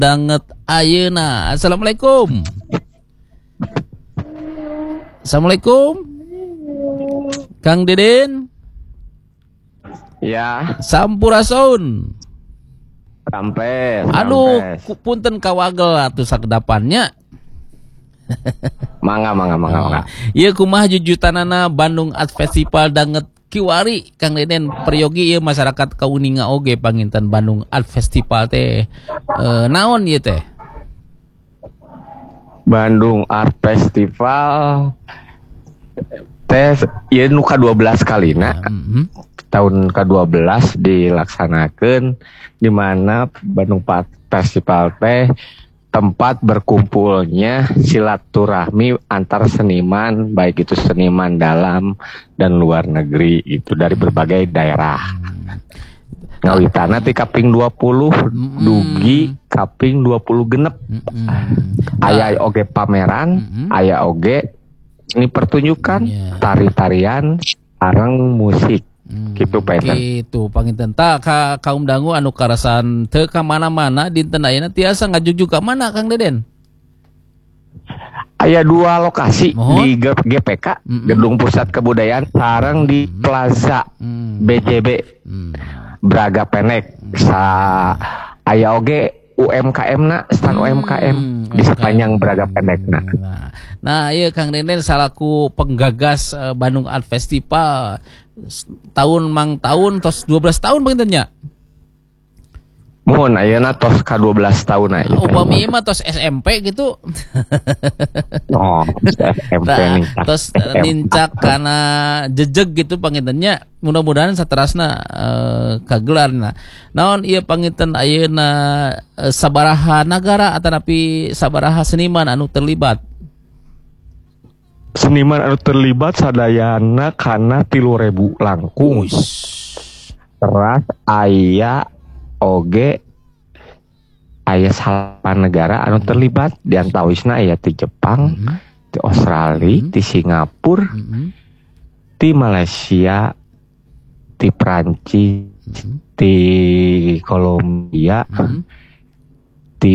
Danget ayeuna. Assalamualaikum. Assalamualaikum. Kang Deden. Ya, Sampurasun. sampai. Aduh, punten kawagel atuh sakedapannya. Mangga. Ieu kumaha jujutanana Bandung Art Festival danget kiwari Kang Deden peryogi ieu masyarakat kauninga oge panginten Bandung Art Festival teh naon ieu teh? Bandung Art Festival teh ieu nu ka-12 kalina. Tahun ke-12 dilaksanakeun di mana Bandung Art Festival teh tempat berkumpulnya silaturahmi antar seniman, baik itu seniman dalam dan luar negeri, itu dari berbagai daerah. Ngawitana ti kaping 20 dugi kaping 20 genep. Aya oge pameran, aya oge ini pertunjukan tari-tarian sareng musik. Gitu Pak. Gitu panginten tah kaum dangu anu karasan teu ka mana-mana dinten ayeuna tiasa ngajujuk ka mana Kang Deden? Aya 2 lokasi di GPK, Gedung Pusat Kebudayaan, sareng di Plaza BJB Braga Penek. Aya oge UMKM-na, stand UMKM di sepanjang Braga Penek-na. Nah, ieu Kang Deden salaku penggagas Bandung Art Festival tahun tos 12 tahun pangintennya. Mun ayeuna tos ka 12 tahun aja. Upami mah tos SMP gitu. Oh, SMP nih. Tos nincak kana jejeg gitu pangintennya. Mudah-mudahan saterasna kagelarna. Naon ieu panginten ayeuna sabaraha nagara atanapi sabaraha seniman anu terlibat? Seniman anu terlibat sadayana kana 3.000 langkung. Teras aya oge aya 8 negara anu terlibat, di antawisna aya ti Jepang, ti Australia, ti Singapura, ti Malaysia, ti Prancis, ti Kolombia, ti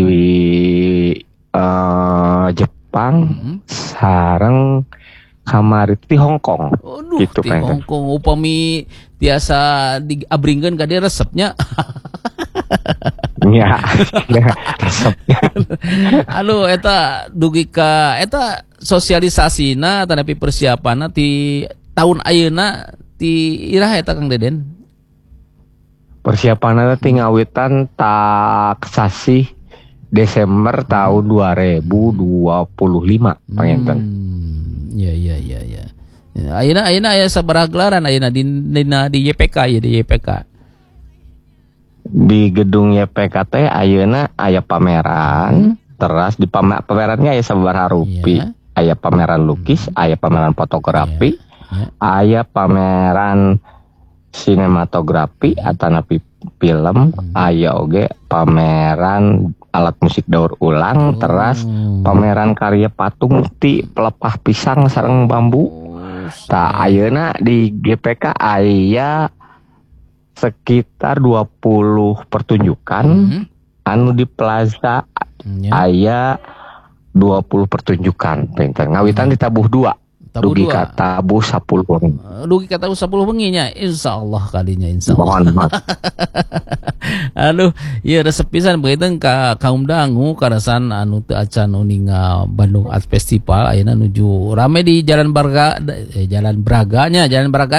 Jepang, sareng kamari ti Hong Kong. Gitu Ti Hong Kong upami tiasa diabringkeun ka dieu resepnya. Ya, resepnya. Aduh, eta dugi ka eta sosialisasina tanapi persiapanna ti tahun ayeuna ti iraha eta Kang Deden? Persiapanna ti ngawitan tak sasih Desember tahun 2025 panginten. Ya. Ayeuna aya sabaraha gelaran ayeuna di YPK ya di YPK. Di gedung YPK teh ayeuna aya pameran, teras di pamerannya aya sabaraha rupi, aya pameran lukis, aya pameran fotografi, aya pameran sinematografi atanapi film, aya oge pameran alat musik daur ulang, teras pameran karya patung ti pelepah pisang sareng bambu. Tah ayeuna di GPK aya sekitar 20 pertunjukan anu di plaza aya 20 pertunjukan pinten ngawitan ditabuh 2 dugi ka tabuh 10 wengi. Dugi ka tabuh 10 wengi nya insyaallah kadinya insyaallah. Aduh, ieu resep pisan begitu ka kaum dangu karasan anu teu acan uninga Bandung Art Festival ayeuna nuju rame di Jalan Braganya.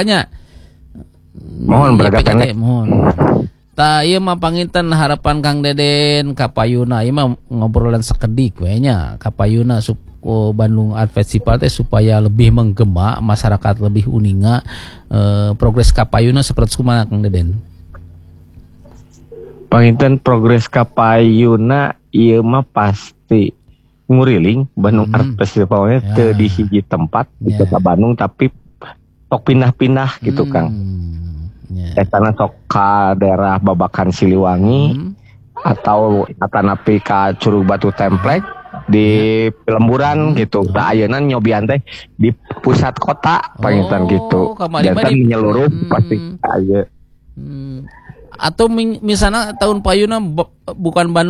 Mohon Braga Penek. Mohon. Tah ieu mah panginten harapan Kang Deden ka payuna ieu mah ngobrolan sakedik we nya ka payuna Bandung Art Festival teh supaya lebih menggema, masyarakat lebih uninga progres ka payuna seperti kumaha Kang Deden? Panginten progres ka payuna ieu mah pasti nguriling Bandung Art Festivalnya teu di hiji tempat di Kota Bandung tapi sok pindah-pindah gitu Kang. Karena sok ka daerah Babakan Siliwangi atau atanapi ka Curug Batu Templek di Pelemburan gitu. Nah ayeuna nyobian teh di pusat kota panginten gitu. Dan kan menyeluruh pasti aya. Atau misalnya tahun payuna bukan Bandung